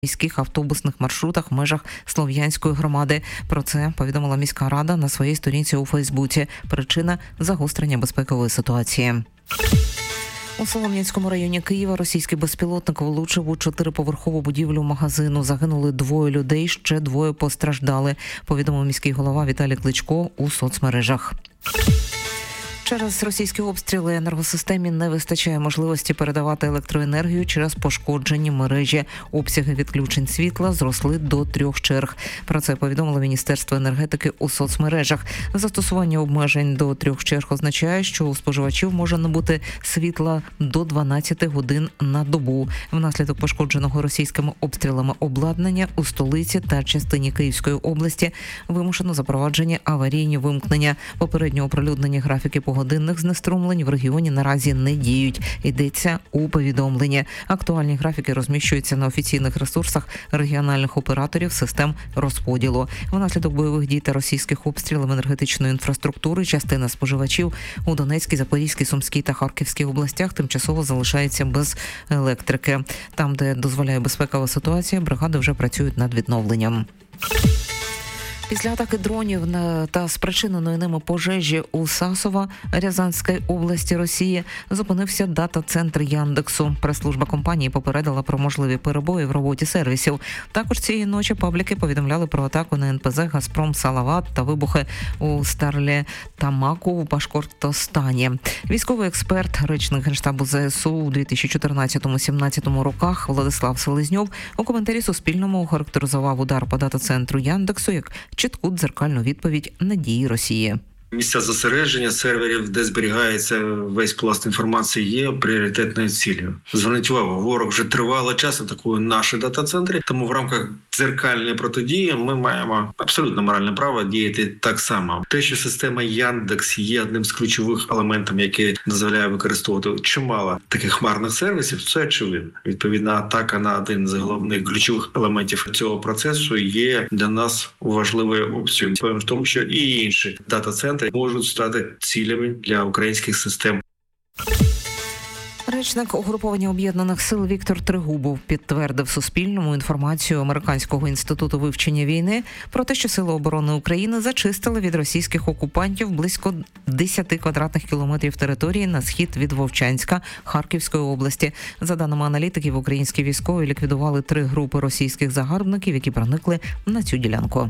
міських автобусних маршрутах в межах Слов'янської громади. Про це повідомила міська рада на своїй сторінці у Фейсбуці. Причина – загострення безпекової ситуації. У Солом'янському районі Києва російський безпілотник влучив у 4-поверхову будівлю магазину. Загинули 2 людей, ще 2 постраждали, повідомив міський голова Віталій Кличко у соцмережах. Через російські обстріли енергосистемі не вистачає можливості передавати електроенергію через пошкоджені мережі. Обсяги відключень світла зросли до 3 черг. Про це повідомило Міністерство енергетики у соцмережах. Застосування обмежень до 3 черг означає, що у споживачів може не бути світла до 12 годин на добу. Внаслідок пошкодженого російськими обстрілами обладнання у столиці та частині Київської області вимушено запроваджені аварійні вимкнення. Попередньо оприлюднені графіки погодинних знеструмлень в регіоні наразі не діють. Йдеться у повідомленні. Актуальні графіки розміщуються на офіційних ресурсах регіональних операторів систем розподілу. Внаслідок бойових дій та російських обстрілів енергетичної інфраструктури частина споживачів у Донецькій, Запорізькій, Сумській та Харківській областях тимчасово залишається без електрики. Там, де дозволяє безпекова ситуація, бригади вже працюють над відновленням. Після атаки дронів та спричиненої ними пожежі у Сасово, Рязанської області Росії, зупинився дата-центр Яндексу. Прес-служба компанії попередила про можливі перебої в роботі сервісів. Також цієї ночі пабліки повідомляли про атаку на НПЗ «Газпром Салават» та вибухи у Старлі-Тамаку у Башкортостані. Військовий експерт, речник Генштабу ЗСУ у 2014-17 роках Владислав Селезньов у коментарі Суспільному охарактеризував удар по дата-центру Яндексу як чітку дзеркальну відповідь на дії Росії. Місця зосередження серверів, де зберігається весь пласт інформації, є пріоритетною ціллю. Зверніть увагу, ворог вже тривалий час атакує наші дата-центри, тому в рамках дзеркальної протидії ми маємо абсолютно моральне право діяти так само. Те, що система Яндекс є одним з ключових елементів, який дозволяє використовувати чимало таких хмарних сервісів, це очевидно. Відповідна атака на один з головних ключових елементів цього процесу є для нас важливою опцією. В тому, що і інші дата-центри можуть стати цілями для українських систем. Речник угруповання Об'єднаних сил Віктор Трегубов підтвердив Суспільному інформацію Американського інституту вивчення війни про те, що Сили оборони України зачистили від російських окупантів близько 10 квадратних кілометрів території на схід від Вовчанська Харківської області. За даними аналітиків, українські військові ліквідували 3 групи російських загарбників, які проникли на цю ділянку.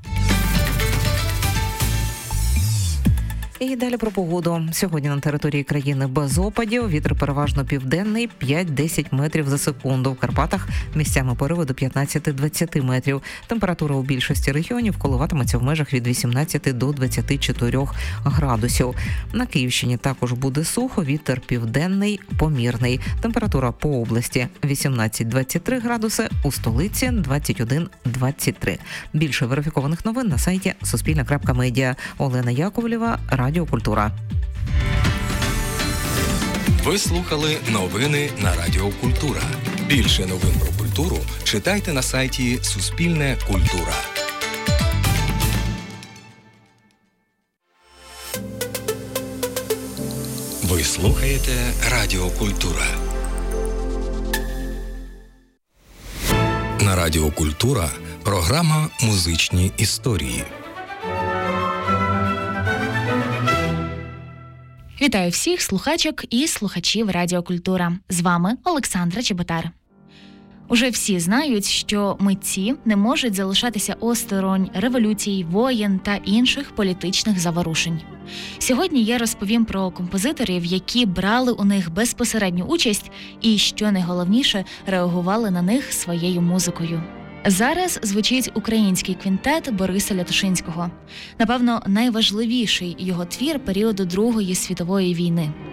І далі про погоду. Сьогодні на території країни без опадів. Вітер переважно південний, 5-10 метрів за секунду. В Карпатах місцями пориви до 15-20 метрів. Температура у більшості регіонів коливатиметься в межах від 18 до 24 градусів. На Київщині також буде сухо, вітер південний, помірний. Температура по області 18-23 градуси, у столиці 21-23. Більше верифікованих новин на сайті Суспільне.Медіа. Олена Яковлєва, Радіо Культура. Ви слухали новини на Радіо Культура. Більше новин про культуру читайте на сайті Суспільне Культура. Ви слухаєте Радіо Культура. На Радіо Культура програма «Музичні історії». Вітаю всіх слухачок і слухачів Радіо Культура. З вами Олександра Чеботар. Уже всі знають, що митці не можуть залишатися осторонь революцій, воєн та інших політичних заворушень. Сьогодні я розповім про композиторів, які брали у них безпосередню участь і, що найголовніше, реагували на них своєю музикою. Зараз звучить український квінтет Бориса Лятошинського. Напевно, найважливіший його твір періоду Другої світової війни.